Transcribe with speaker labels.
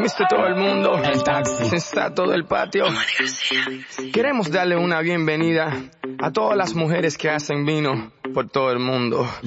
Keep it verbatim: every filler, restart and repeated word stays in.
Speaker 1: mister Todo el Mundo.
Speaker 2: El taxi.
Speaker 1: Está todo el patio. Queremos darle una bienvenida a todas las mujeres que hacen vino por todo el mundo.